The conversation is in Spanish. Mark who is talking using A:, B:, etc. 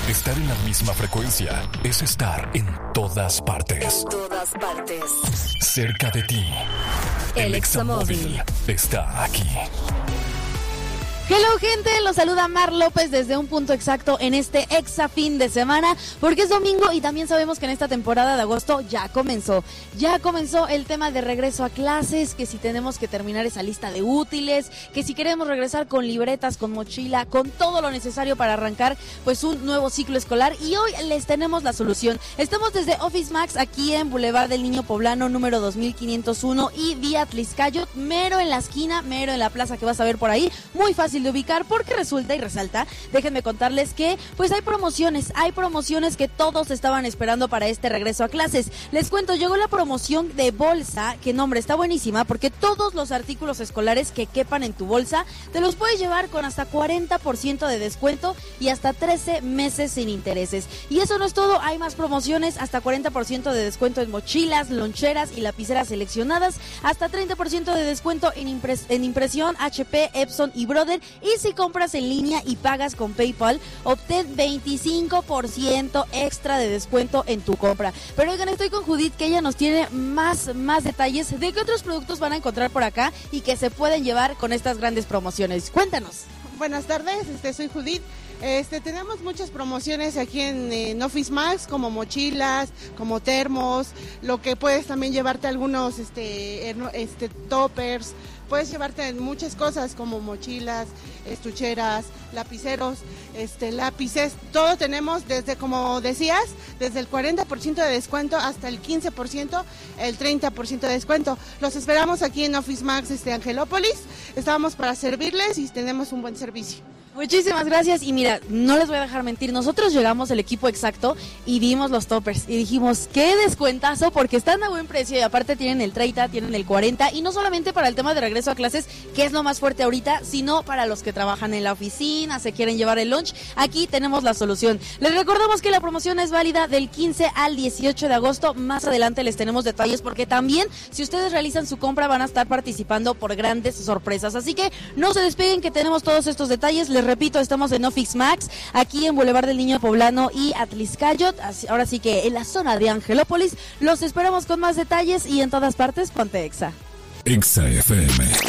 A: Estar en la misma frecuencia es estar en todas partes.
B: En todas partes.
A: Cerca de ti. El Examóvil está aquí.
C: Hello, gente, los saluda Mar López desde un punto exacto en este Exa fin de semana, porque es domingo y también sabemos que en esta temporada de agosto ya comenzó el tema de regreso a clases, que si tenemos que terminar esa lista de útiles, que si queremos regresar con libretas, con mochila, con todo lo necesario para arrancar pues un nuevo ciclo escolar, y hoy les tenemos la solución. Estamos desde Office Max aquí en Boulevard del Niño Poblano número 2501 y vía Tliscayot, mero en la esquina, mero en la plaza que vas a ver por ahí, muy fácil de ubicar porque resulta y resalta, déjenme contarles que pues hay promociones que todos estaban esperando para este regreso a clases. Les cuento, llegó la promoción de bolsa, que nombre está buenísima porque todos los artículos escolares que quepan en tu bolsa te los puedes llevar con hasta 40% de descuento y hasta 13 meses sin intereses. Y eso no es todo, hay más promociones, hasta 40% de descuento en mochilas, loncheras y lapiceras seleccionadas, hasta 30% de descuento en impresión HP, Epson y Brother. Y si compras en línea y pagas con PayPal, obtén 25% extra de descuento en tu compra. Pero oigan, estoy con Judith, que ella nos tiene más detalles de qué otros productos van a encontrar por acá y que se pueden llevar con estas grandes promociones. Cuéntanos.
D: Buenas tardes, soy Judith. Tenemos muchas promociones aquí en Office Max, como mochilas, como termos, lo que puedes también llevarte algunos toppers. Puedes llevarte muchas cosas como mochilas, estucheras, lapiceros, lápices. Todo tenemos desde, como decías, desde el 40% de descuento hasta el 15%, el 30% de descuento. Los esperamos aquí en Office Max Angelópolis. Estamos para servirles y tenemos un buen servicio.
C: Muchísimas gracias. Y mira, no les voy a dejar mentir, nosotros llegamos el equipo exacto y vimos los toppers y dijimos, qué descuentazo, porque están a buen precio y aparte tienen el 30, tienen el 40, y no solamente para el tema de regreso a clases, que es lo más fuerte ahorita, sino para los que trabajan en la oficina, se quieren llevar el lunch, aquí tenemos la solución. Les recordamos que la promoción es válida del 15 al 18 de agosto, más adelante les tenemos detalles, porque también si ustedes realizan su compra van a estar participando por grandes sorpresas, así que no se despeguen, que tenemos todos estos detalles. Les repito, estamos en Office Max, aquí en Boulevard del Niño Poblano y Atliscayot, ahora sí que en la zona de Angelópolis. Los esperamos con más detalles y en todas partes, ponte Exa.
A: Exa FM.